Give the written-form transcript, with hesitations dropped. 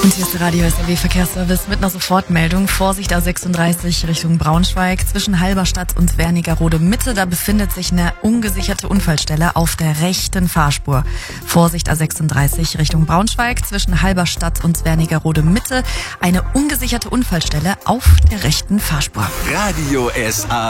Und hier ist der Radio SRW Verkehrsservice mit einer Sofortmeldung. Vorsicht A36 Richtung Braunschweig. Zwischen Halberstadt und Wernigerode Mitte, da befindet sich eine ungesicherte Unfallstelle auf der rechten Fahrspur. Vorsicht A36 Richtung Braunschweig. Zwischen Halberstadt und Wernigerode Mitte, eine ungesicherte Unfallstelle auf der rechten Fahrspur. Radio SA